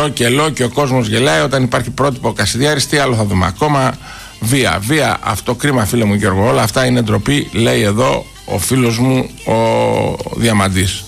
και ο κόσμος γελάει. Όταν υπάρχει πρότυπο Κασιδιάρης, τι άλλο θα δούμε? Ακόμα βία. Αυτό κρίμα, φίλε μου Γιώργο. Όλα αυτά είναι ντροπή, λέει εδώ ο φίλος μου ο Διαμαντής.